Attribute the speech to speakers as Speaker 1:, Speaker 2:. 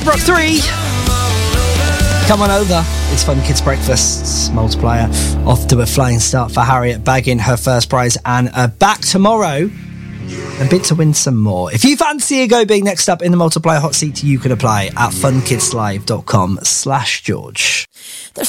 Speaker 1: Rock 3. Come on over. It's Fun Kids Breakfast multiplier. Off to a flying start for Harriet, bagging her first prize and back tomorrow. A bit to win some more. If you fancy a go being next up in the multiplier hot seat, you can apply at funkidslive.com/George.
Speaker 2: There's